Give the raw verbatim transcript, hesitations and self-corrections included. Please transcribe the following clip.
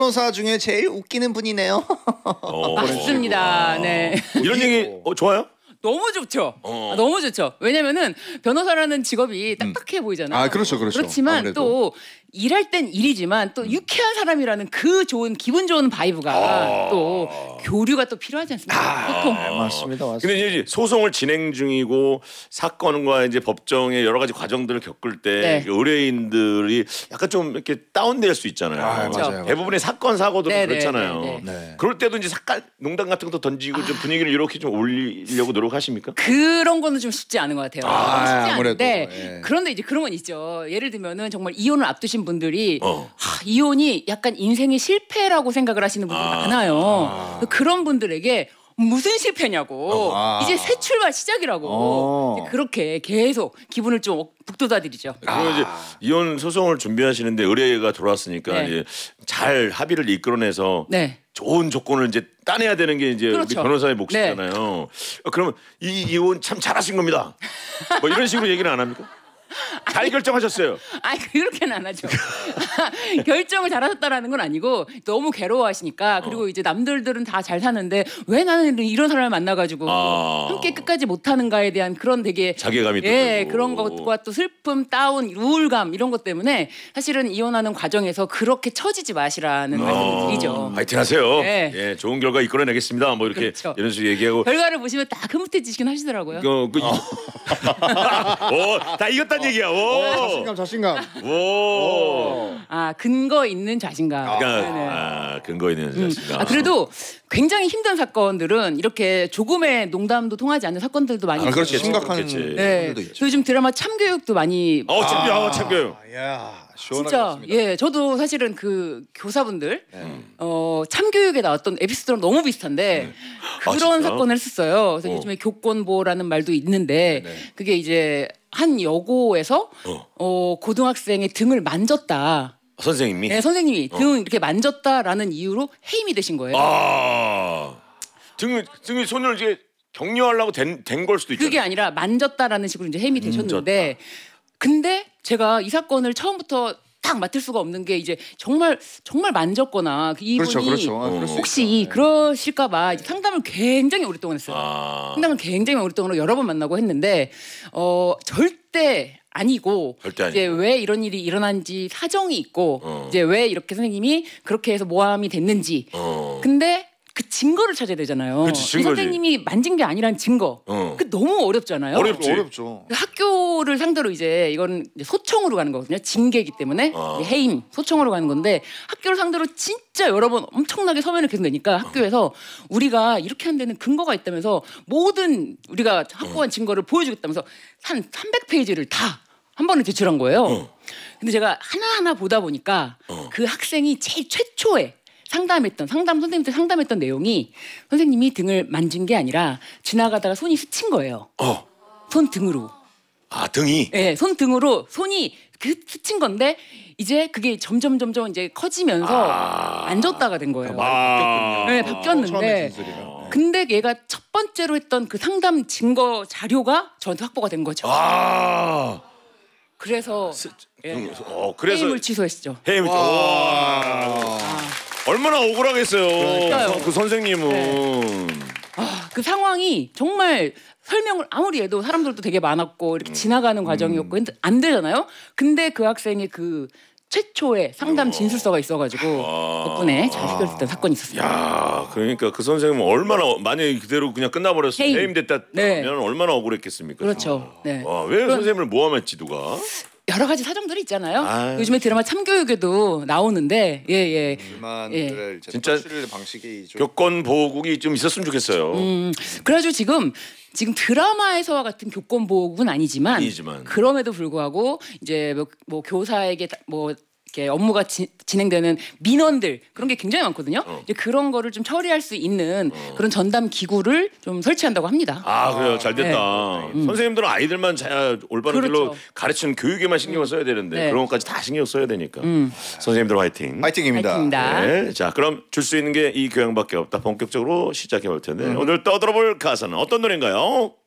변호사 중에 제일 웃기는 분이네요. 어, 맞습니다. 네. 이런 얘기 어, 좋아요? 너무 좋죠. 어. 아, 너무 좋죠. 왜냐면은 변호사라는 직업이 딱딱해 보이잖아요. 아, 그렇죠, 그렇죠. 그렇지만 아무래도. 또 일할 땐 일이지만 또 유쾌한 사람이라는 그 좋은 기분 좋은 바이브가 아. 또 교류가 또 필요하지 않습니까? 보통. 네, 맞습니다, 맞습니다. 근데 이제 소송을 진행 중이고 사건과 이제 법정의 여러 가지 과정들을 겪을 때 네. 의뢰인들이 약간 좀 이렇게 다운될 수 있잖아요. 아, 그렇죠. 맞아요. 대부분의 사건 사고들은 네, 그렇잖아요. 네, 네, 네. 그럴 때도 이제 사건 농담 같은 것도 던지고 좀 분위기를 이렇게 좀 올리려고 노력하십니까? 그런 거는 좀 쉽지 않은 것 같아요. 아, 쉽지 아무래도, 않은데 예. 그런데 이제 그런 건 있죠. 예를 들면은 정말 이혼을 앞두신 분들이 어. 하, 이혼이 약간 인생의 실패라고 생각을 하시는 분들이 아. 많아요. 그런 분들에게 무슨 실패냐고 아. 이제 새 출발 시작이라고 어. 이제 그렇게 계속 기분을 좀 북돋아드리죠. 그리고 이제 이혼 소송을 준비하시는데 의뢰가 들어왔으니까 네. 이제 잘 합의를 이끌어내서 네. 좋은 조건을 이제 따내야 되는 게 이제 그렇죠. 우리 변호사의 몫이잖아요. 어, 그러면 이 이혼 참 잘하신 겁니다. 뭐 이런 식으로 얘기는 안 합니까? 잘 결정하셨어요. 아니 그렇게는 안 하죠. 결정을 잘하셨다라는 건 아니고 너무 괴로워하시니까 그리고 어. 이제 남들들은 다 잘 사는데 왜 나는 이런 사람을 만나가지고 아. 함께 끝까지 못하는가에 대한 그런 되게 자괴감이 또 예 들고. 그런 것과 또 슬픔, 다운, 우울감 이런 것 때문에 사실은 이혼하는 과정에서 그렇게 처지지 마시라는 말씀을 드리죠. 파이팅 하세요. 네. 예, 좋은 결과 이끌어내겠습니다. 뭐 이렇게 그렇죠. 이런 식으로 얘기하고. 결과를 보시면 딱 흐뭇해지시긴 하시더라고요. 그, 그, 오, 다 이겼단 얘기야. 오, 자신감, 자신감. 오. 아 근거 있는 자신감. 그러니까 네네. 아, 근거 있는 자신감. 아, 그래도 굉장히 힘든 사건들은 이렇게 조금의 농담도 통하지 않는 사건들도 많이 아, 그렇죠. 있죠. 심각한 그렇겠지. 네. 분들도 있죠. 요즘 드라마 참교육도 많이 어, 참교, 아, 참교육. 아, 야, 시원하게 진짜 봤습니다. 예 저도 사실은 그 교사분들 어 참교육에 나왔던 에피소드랑 너무 비슷한데 아, 그런 진짜? 사건을 했었어요. 그래서 어. 요즘에 교권보호라는 말도 있는데 네네. 그게 이제 한 여고에서 어. 어 고등학생의 등을 만졌다. 선생님이. 네, 선생님이 등 이렇게 만졌다라는 이유로 해임이 되신 거예요. 아, 등 등이 손을 이제 격려하려고 된 된 걸 수도 있잖아요. 그게 아니라 만졌다라는 식으로 이제 해임이 되셨는데 근데 제가 이 사건을 처음부터 딱 맡을 수가 없는 게 이제 정말 정말 만졌거나 그 이분이 그렇죠, 그렇죠. 아, 그럴 수 혹시 있죠. 네. 그러실까봐 상담을 굉장히 오랫동안 했어요. 아, 상담을 굉장히 오랫동안 여러 번 만나고 했는데 어 절대 아니고 절대 이제 아니고. 왜 이런 일이 일어난지 사정이 있고 어. 이제 왜 이렇게 선생님이 그렇게 해서 모함이 됐는지 어. 근데 그 증거를 찾아야 되잖아요. 그치, 이 증거지. 선생님이 만진 게 아니란 증거. 어. 그 너무 어렵잖아요. 어렵지. 어렵죠. 학교를 상대로 이제 이건 이제 소청으로 가는 거거든요. 징계이기 때문에 어. 이제 해임 소청으로 가는 건데 학교를 상대로 진짜 여러 번 엄청나게 서면을 계속 내니까 학교에서 우리가 이렇게 한 데는 근거가 있다면서 모든 우리가 확보한 증거를 보여주겠다면서 한 삼백 페이지를 다 한 번에 제출한 거예요. 어. 근데 제가 하나하나 보다 보니까 그 학생이 제일 최초에 상담했던 상담 선생님한테 상담했던 내용이 선생님이 등을 만진 게 아니라 지나가다가 손이 스친 거예요. 어. 손 등으로. 아, 등이. 네, 손 등으로 손이 그 스친 건데 이제 그게 점점 점점 이제 커지면서 아. 만졌다가 된 거예요. 아. 네, 처음에 바뀌었는데 진술이랑. 근데 얘가 첫 번째로 했던 그 상담 증거 자료가 저한테 확보가 된 거죠. 아. 그래서 예, 등, 어, 그래서 해임을 취소했죠. 해임. 와. 와. 얼마나 억울하겠어요. 그러니까요. 그 선생님은. 아, 그 상황이 정말 설명을 아무리 해도 사람들도 되게 많았고 이렇게 지나가는 과정이었고 근데 안 되잖아요. 근데 그 학생의 그 최초의 상담 진술서가 있어가지고 덕분에 잘 해결됐던 사건이 있었어요. 야, 그러니까 그 선생님은 얼마나 만약에 그대로 그냥 끝나버렸으면 해임. 해임됐다 네. 하면 얼마나 억울했겠습니까? 그렇죠. 네. 와, 왜 선생님을 모함했지 누가? 여러 가지 사정들이 있잖아요. 아유. 요즘에 드라마 참교육에도 나오는데 예예. 불만들을 이제 진짜 진짜 방식이 좀 교권 보호국이 좀 있었으면 좋겠어요. 음, 그래가지고 지금 지금 드라마에서와 같은 교권 보호국은 아니지만, 아니지만. 그럼에도 불구하고 이제 뭐, 뭐 교사에게 다- 뭐 이렇게 업무가 지, 진행되는 민원들 그런 게 굉장히 많거든요. 어. 이제 그런 거를 좀 처리할 수 있는 그런 전담 기구를 좀 설치한다고 합니다. 아, 그래요. 잘 됐다. 선생님들은 아이들만 잘 올바른 길로 네. 음. 그렇죠. 가르치는 교육에만 신경을 써야 되는데 네. 음. 그런 것까지 다 신경 써야 되니까. 선생님들 화이팅. 파이팅입니다. 파이팅입니다. 네, 자 그럼 줄 수 있는 게 이 교양밖에 없다. 본격적으로 시작해 볼 텐데 오늘 떠들어볼 가사는 어떤 노래인가요?